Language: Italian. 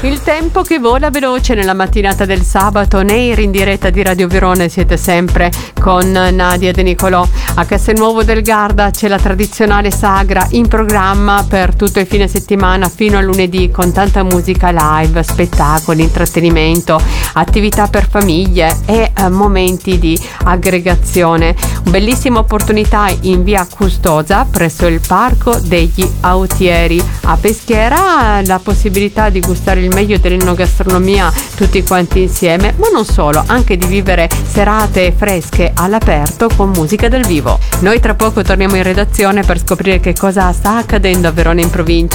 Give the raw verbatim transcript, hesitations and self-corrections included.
Il tempo che vola veloce nella mattinata del sabato. Nei in diretta di Radio Verona siete sempre con Nadia De Nicolò. A Castelnuovo del Garda c'è la tradizionale sagra in programma per tutto il fine settimana fino a lunedì, con tanta musica live, spettacoli, intrattenimento, attività per famiglie e eh, momenti di aggregazione. Bellissima opportunità in via Custosa presso il Parco degli Autieri a Peschiera, la possibilità di gustare il meglio dell'enogastronomia tutti quanti insieme, ma non solo, anche di vivere serate fresche all'aperto con musica dal vivo. Noi tra poco torniamo in redazione per scoprire che cosa sta accadendo a Verona in provincia.